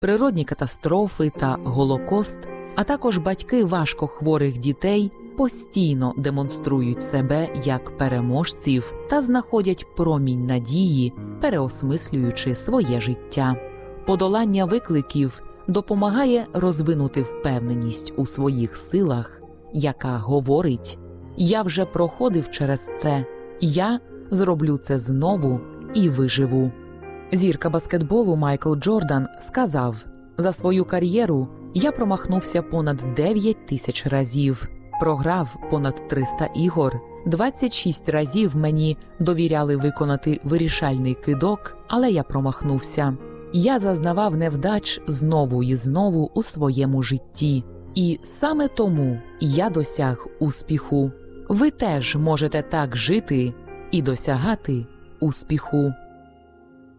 Природні катастрофи та Голокост, а також батьки важкохворих дітей постійно демонструють себе як переможців та знаходять промінь надії, переосмислюючи своє життя. Подолання викликів допомагає розвинути впевненість у своїх силах, яка говорить: «Я вже проходив через це, я зроблю це знову і виживу». Зірка баскетболу Майкл Джордан сказав: «За свою кар'єру я промахнувся понад 9 тисяч разів, програв понад 300 ігор, 26 разів мені довіряли виконати вирішальний кидок, але я промахнувся. Я зазнавав невдач знову і знову у своєму житті. І саме тому я досяг успіху. Ви теж можете так жити і досягати успіху».